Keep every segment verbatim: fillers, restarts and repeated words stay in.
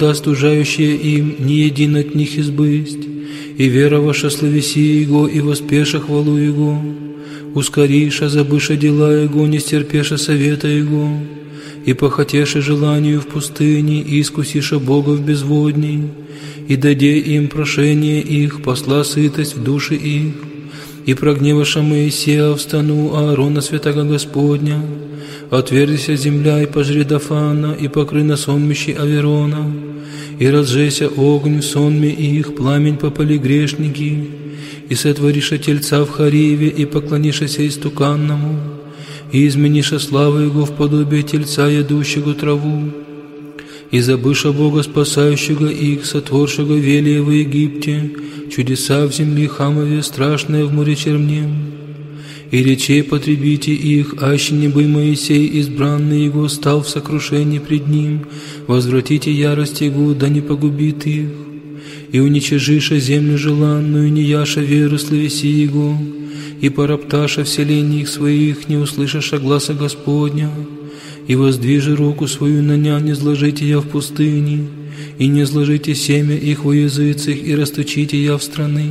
да стужающие им, ни един от них избысть, и вера ваша славеси Его, и воспеша хвалу Его, ускориша, забыша дела Его, не стерпеша совета Его, и похотеша желанию в пустыне, и искусиша Бога в безводней, и даде им прошение их, посла сытость в души их, и прогневаша Моисея в стану Аарона святого Господня, отвердися земля, и пожри Дафана, и покры на сонмище Аверона, и разжеся огонь в сонме их, пламень попали грешники, и сотвориша тельца в Хариве, и поклонишася истуканному, и измениша славу Его в подобие тельца, ядущего траву, и забыша Бога, спасающего их, сотворшего велия в Египте, чудеса в земле Хамове, страшное в море Чернем. И речей потребите их, аще не бы Моисей, избранный Его, стал в сокрушении пред Ним, возвратите ярость Его, да не погубит их. И уничижиша землю желанную, не яша веру славеси Его, и поропташа вселении их своих, не услышаша гласа Господня, и воздвижи руку свою на ня, не зложите я в пустыне, и не зложите семя их во языцах, и расточите я в страны.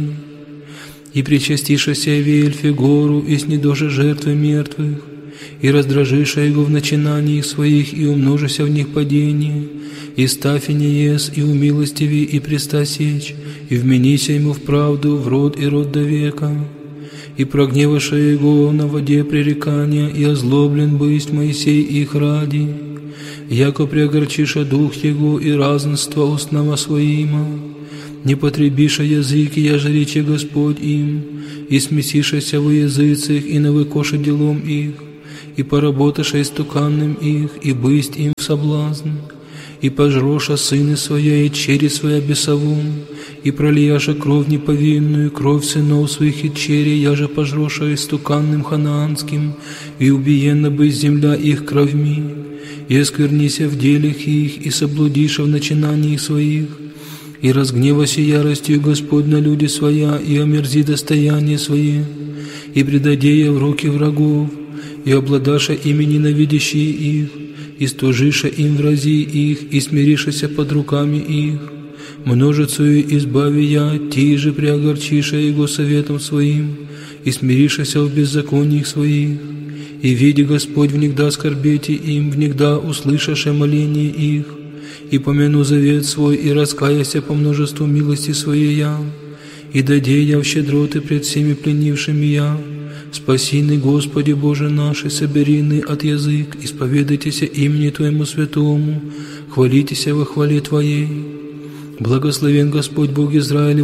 И причастишася в Вельфе гору, и снедожи жертвы мертвых, и раздражиша его в начинаниях своих, и умножися в них падение, и ставь и не ес, и умилостиви, и преста сечь, и вменися ему в правду, в род и род до века. И прогневаша его на воде пререкания, и озлоблен бысть Моисей их ради, яко преогорчиша дух его и разнство устного своима, не потребиша языки, я же речи Господь им, и смесишася во языцах, и навыкоша делом их, и поработаша истуканным их, и бысть им в соблазн, и пожроша сыны своя, и чери своя бесовум, и пролияша кровь неповинную, кровь сынов своих и чери, я же пожроша истуканным ханаанским, и убиенна бы земля их кровьми, и осквернися в делях их, и соблудиша в начинаниях своих, и разгневася яростью Господь на люди своя, и омерзи достояние свое, и предаде я в руки врагов, и обладаша ими ненавидящие их, и стужиша им врази их, и смиришася под руками их, множицею избави я, ти же преогорчиша его советом своим, и смиришася в беззакониях своих, и види Господь внегда скорбете им, внегда услышаше моление их, и помяну завет свой, и раскаяся по множеству милости своей я, и даде я в щедроты пред всеми пленившими я. Спасины, Господи Боже наш, и соберины от язык, исповедайтеся имени Твоему святому, хвалитеся во хвале Твоей. Благословен Господь Бог Израиля,